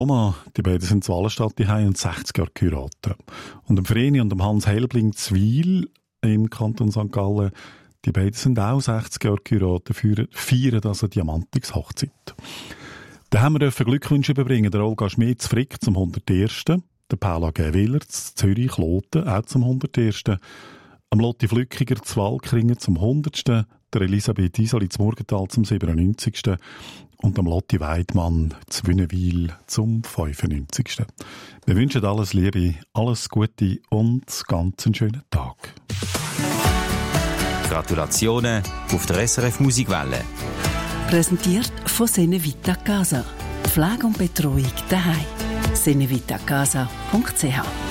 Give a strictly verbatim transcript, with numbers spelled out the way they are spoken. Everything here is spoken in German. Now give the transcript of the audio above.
Oma, die beiden sind zu Wallenstadt daheim und sechzig Jahre geheiratet. Und dem Vreni und dem Hans Helbling zu Wil im Kanton Sankt Gallen, die beiden sind auch sechzig Jahre geheiratet, feiern, feiern also Diamantix-Hochzeit. Da haben wir Glückwünsche überbringen, der Olga Schmidt zu Frick zum hundertersten der Paula Gewiller zu Zürich, Kloten, auch zum hundertersten am Lotti Flückiger zu Walkringen zum hundertsten der Elisabeth Isoli zu Murgenthal zum siebenundneunzigsten und am Lotti Weidmann zu Wünnewil zum fünfundneunzigsten Wir wünschen alles Liebe, alles Gute und ganz einen schönen Tag. Gratulationen auf der S R F Musikwelle. Präsentiert von Senevita Casa. Pflege und Betreuung daheim. senevitacasa punkt c h